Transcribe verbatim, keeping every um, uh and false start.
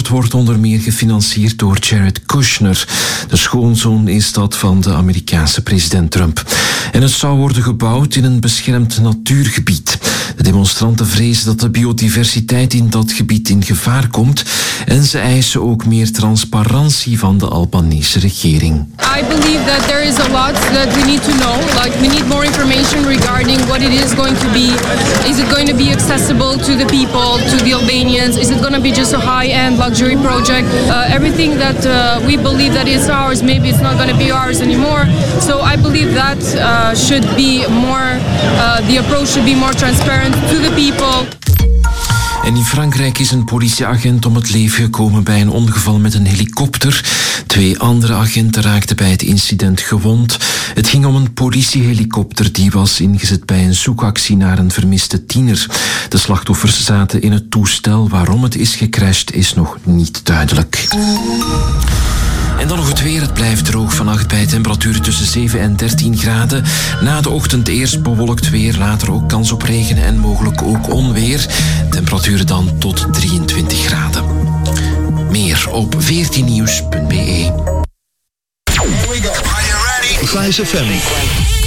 moord wordt onder meer gefinancierd door Jared Kushner. De schoonzoon is dat van de Amerikaanse president Trump. En het zou worden gebouwd in een beschermd natuurgebied. De demonstranten vrezen dat de biodiversiteit in dat gebied in gevaar komt en ze eisen ook meer transparantie van de Albanese regering. I believe that there is a lot that we need to know. Like we need more information regarding what it is going to be. Is it going to be accessible to the people, to the Albanians? Is it going to be just a high-end luxury project? Uh, everything that uh, we believe that is ours, maybe it's not going to be ours anymore. So I believe that uh, should be more, uh, the approach should be more transparent to the people. En in Frankrijk is een politieagent om het leven gekomen bij een ongeval met een helikopter. Twee andere agenten raakten bij het incident gewond. Het ging om een politiehelikopter die was ingezet bij een zoekactie naar een vermiste tiener. De slachtoffers zaten in het toestel. Waarom het is gecrashed is nog niet duidelijk. En dan nog het weer. Het blijft droog vannacht bij temperaturen tussen zeven en dertien graden. Na de ochtend eerst bewolkt weer, later ook kans op regen en mogelijk ook onweer. Temperaturen dan tot drieëntwintig graden. Meer op veertien nieuws punt b e. Vice F M.